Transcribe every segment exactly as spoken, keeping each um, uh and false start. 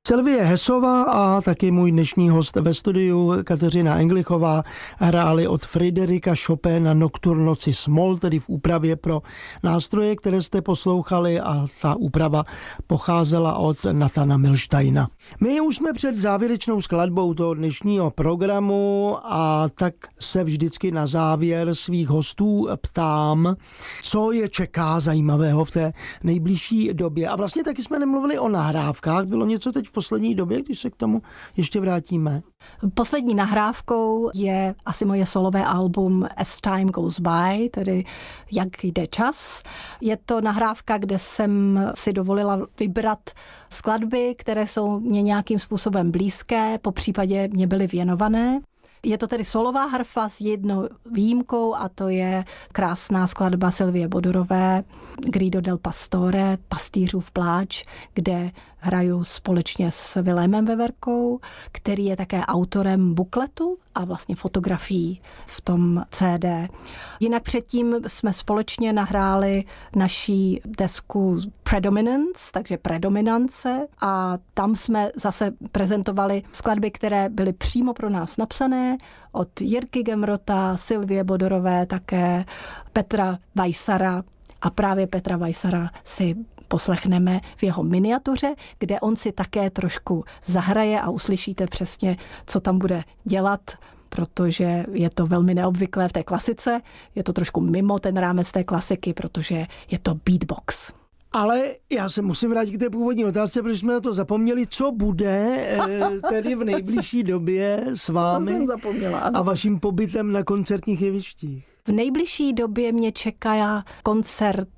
Sylvie Hessová a taky můj dnešní host ve studiu Kateřina Englichová hráli od Fryderika Chopina Nocturno Cis-moll, tedy v úpravě pro nástroje, které jste poslouchali, a ta úprava pocházela od Nathana Milsteina. My už jsme před závěrečnou skladbou toho dnešního programu a tak se vždycky na závěr svých hostů ptám, co je čeká zajímavého v té nejbližší době. A vlastně taky jsme nemluvili o nahrávkách, bylo něco teď v poslední době, když se k tomu ještě vrátíme? Poslední nahrávkou je asi moje solové album As Time Goes By, tedy Jak jde čas. Je to nahrávka, kde jsem si dovolila vybrat skladby, které jsou mě nějakým způsobem blízké, po případě mě byly věnované. Je to tedy solová harfa s jednou výjimkou a to je krásná skladba Sylvie Bodorové Grido del Pastore, Pastýřův pláč, kde hraju společně s Vilémem Veverkou, který je také autorem bukletu a vlastně fotografií v tom C D. Jinak předtím jsme společně nahráli naší desku Predominance, takže predominance, a tam jsme zase prezentovali skladby, které byly přímo pro nás napsané od Jirky Gemrota, Sylvie Bodorové, také Petra Weissara, a právě Petra Weissara si poslechneme v jeho miniatuře, kde on si také trošku zahraje a uslyšíte přesně, co tam bude dělat, protože je to velmi neobvyklé v té klasice, je to trošku mimo ten rámec té klasiky, protože je to beatbox. Ale já se musím vrátit k té původní otázce, protože jsme na to zapomněli, co bude tedy v nejbližší době s vámi a vaším pobytem na koncertních jevištích. V nejbližší době mě čeká koncert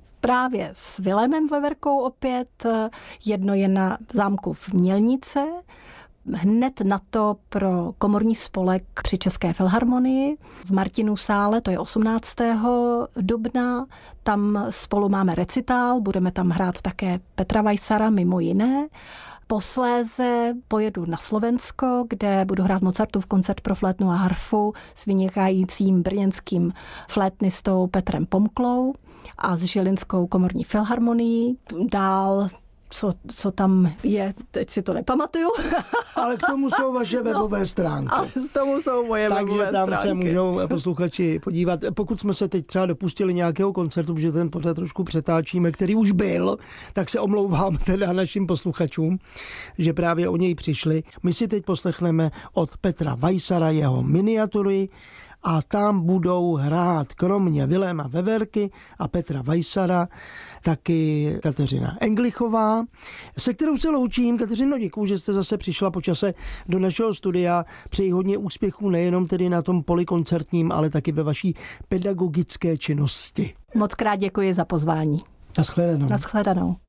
právě s Vilémem Veverkou opět. Jedno je na zámku v Mělnice, hned na to pro komorní spolek při České filharmonii v Martinu sále, to je osmnáctého dubna. Tam spolu máme recitál, budeme tam hrát také Petra Weissara mimo jiné. Posléze pojedu na Slovensko, kde budu hrát Mozartův koncert pro flétnu a harfu s vynikajícím brněnským flétnistou Petrem Pomklou a s Žilinskou komorní filharmonií. Dál, co, co tam je, teď si to nepamatuju. Ale k tomu jsou vaše webové stránky. Ale k tomu jsou moje Takže webové stránky. Takže tam se můžou posluchači podívat. Pokud jsme se teď třeba dopustili nějakého koncertu, protože ten pořád trošku přetáčíme, který už byl, tak se omlouvám teda našim posluchačům, že právě o něj přišli. My si teď poslechneme od Petra Weissara jeho miniatury, a tam budou hrát kromě Viléma Veverky a Petra Weissara taky Kateřina Englichová, se kterou se loučím. Kateřino, děkuju, že jste zase přišla po čase do našeho studia. Přeji hodně úspěchů nejenom tedy na tom poli koncertním, ale taky ve vaší pedagogické činnosti. Moc krát děkuji za pozvání. Naschledanou. Naschledanou.